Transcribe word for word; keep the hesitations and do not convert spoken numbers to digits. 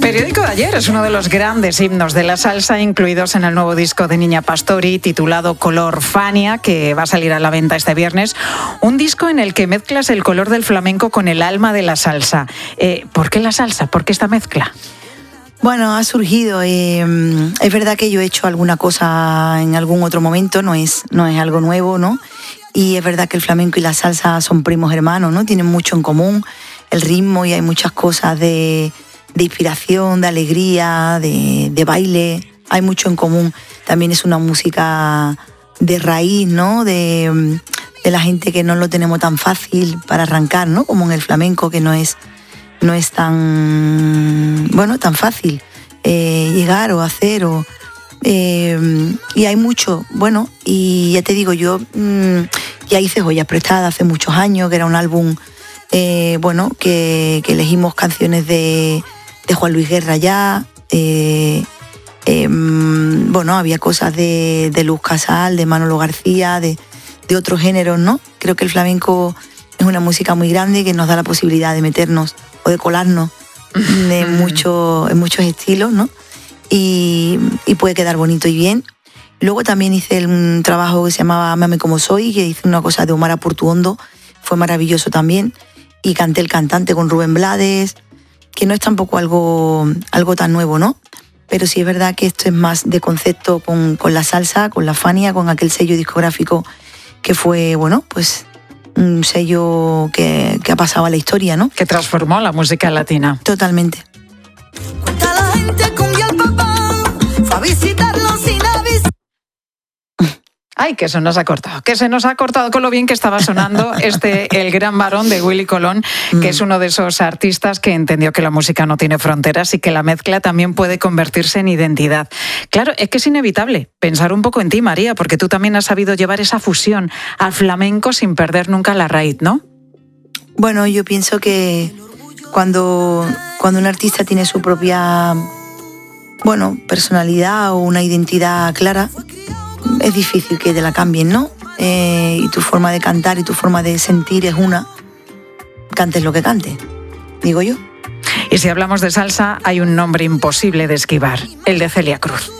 Periódico de ayer es uno de los grandes himnos de la salsa incluidos en el nuevo disco de Niña Pastori titulado Color Fania, que va a salir a la venta este viernes. Un disco en el que mezclas el color del flamenco con el alma de la salsa. Eh, ¿Por qué la salsa? ¿Por qué esta mezcla? Bueno, ha surgido. Eh, es verdad que yo he hecho alguna cosa en algún otro momento, no es, no es algo nuevo, ¿no? Y es verdad que el flamenco y la salsa son primos hermanos, ¿no? Tienen mucho en común, el ritmo, y hay muchas cosas de, de inspiración, de alegría, de, de baile. Hay mucho en común. También es una música de raíz, ¿no? De, de la gente que no lo tenemos tan fácil para arrancar, ¿no? Como en el flamenco, que no es... no es tan, bueno, tan fácil eh, llegar o hacer. O, eh, y hay mucho, bueno, y ya te digo, yo mmm, ya hice Joyas Prestadas hace muchos años, que era un álbum, eh, bueno, que, que elegimos canciones de, de Juan Luis Guerra ya, eh, eh, bueno, había cosas de, de Luz Casal, de Manolo García, de, de otros géneros, ¿no? Creo que el flamenco es una música muy grande que nos da la posibilidad de meternos o de colarnos de mucho, en muchos estilos, ¿no? Y, y puede quedar bonito y bien. Luego también hice un trabajo que se llamaba Amame como soy, que hice una cosa de Omar Apurtuondo, fue maravilloso también. Y canté El Cantante con Rubén Blades, que no es tampoco algo, algo tan nuevo, ¿no? Pero sí es verdad que esto es más de concepto con, con la salsa, con la Fania, con aquel sello discográfico que fue, bueno, pues... un sello que, que ha pasado a la historia, ¿no? Que transformó la música latina. Totalmente. La gente cumbió al papá, fue a visitarlo sin avisar. Ay, que se nos ha cortado, que se nos ha cortado con lo bien que estaba sonando este El Gran Varón de Willy Colón, que mm. es uno de esos artistas que entendió que la música no tiene fronteras y que la mezcla también puede convertirse en identidad. Claro, es que es inevitable pensar un poco en ti, María, porque tú también has sabido llevar esa fusión al flamenco sin perder nunca la raíz, ¿no? Bueno, yo pienso que cuando, cuando un artista tiene su propia, bueno, personalidad o una identidad clara, es difícil que te la cambien, ¿no? Eh, y tu forma de cantar y tu forma de sentir es una. Cantes lo que cantes, digo yo. Y si hablamos de salsa, hay un nombre imposible de esquivar, el de Celia Cruz.